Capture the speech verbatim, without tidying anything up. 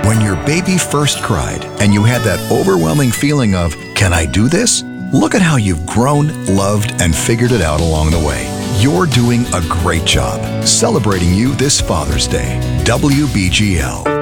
When your baby first cried and you had that overwhelming feeling of, can I do this? Look at how you've grown, loved, and figured it out along the way. You're doing a great job. Celebrating you this Father's Day. W B G L.